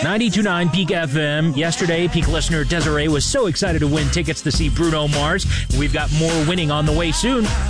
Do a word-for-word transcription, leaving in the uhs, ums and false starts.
ninety-two point nine Peak F M. Yesterday, Peak listener Desiree was so excited to win tickets to see Bruno Mars. We've got more winning on the way soon.